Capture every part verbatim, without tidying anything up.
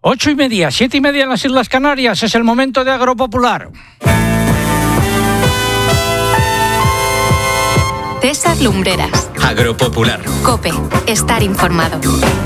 Ocho y media, siete y media en las Islas Canarias, es el momento de Agropopular. César Lumbreras. Agropopular. COPE. Estar informado.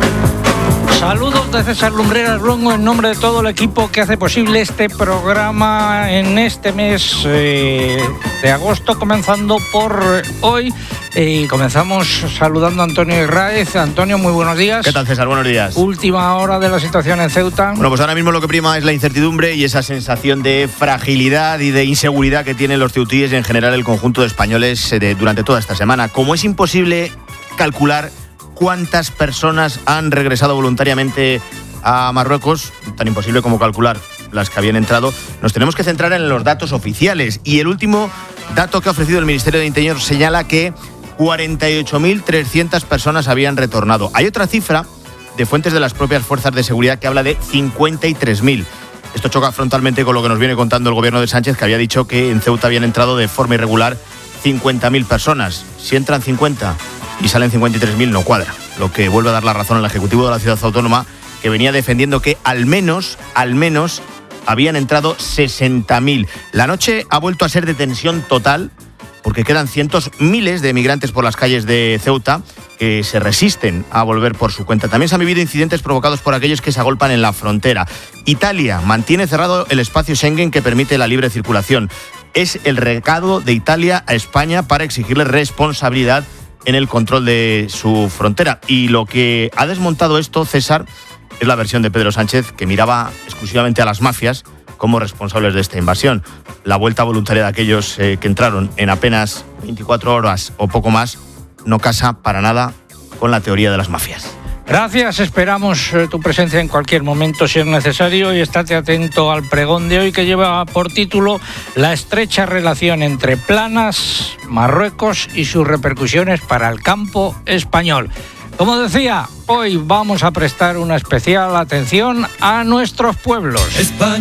Saludos de César Lumbreras Luengo en nombre de todo el equipo que hace posible este programa en este mes eh, de agosto, comenzando por hoy. Y eh, comenzamos saludando a Antonio Irraez. Antonio, muy buenos días. ¿Qué tal, César? Buenos días. Última hora de la situación en Ceuta. Bueno, pues ahora mismo lo que prima es la incertidumbre y esa sensación de fragilidad y de inseguridad que tienen los ceutíes y en general el conjunto de españoles de, durante toda esta semana. Como es imposible calcular cuántas personas han regresado voluntariamente a Marruecos, tan imposible como calcular las que habían entrado, nos tenemos que centrar en los datos oficiales. Y el último dato que ha ofrecido el Ministerio de Interior señala que cuarenta y ocho mil trescientas personas habían retornado. Hay otra cifra de fuentes de las propias fuerzas de seguridad que habla de cincuenta y tres mil. Esto choca frontalmente con lo que nos viene contando el gobierno de Sánchez, que había dicho que en Ceuta habían entrado de forma irregular cincuenta mil personas. Si entran cincuenta y salen cincuenta y tres mil, no cuadra. Lo que vuelve a dar la razón al Ejecutivo de la Ciudad Autónoma, que venía defendiendo que al menos, al menos, habían entrado sesenta mil. La noche ha vuelto a ser de tensión total, porque quedan cientos, miles de migrantes por las calles de Ceuta que se resisten a volver por su cuenta. También se han vivido incidentes provocados por aquellos que se agolpan en la frontera. Italia mantiene cerrado el espacio Schengen que permite la libre circulación. Es el recado de Italia a España para exigirle responsabilidad en el control de su frontera. Y lo que ha desmontado esto, César, es la versión de Pedro Sánchez, que miraba exclusivamente a las mafias como responsables de esta invasión. La vuelta voluntaria de aquellos eh, que entraron en apenas veinticuatro horas o poco más no casa para nada con la teoría de las mafias. Gracias, esperamos eh, tu presencia en cualquier momento si es necesario y estate atento al pregón de hoy que lleva por título La estrecha relación entre Planas, Marruecos y sus repercusiones para el campo español. Como decía, hoy vamos a prestar una especial atención a nuestros pueblos. España.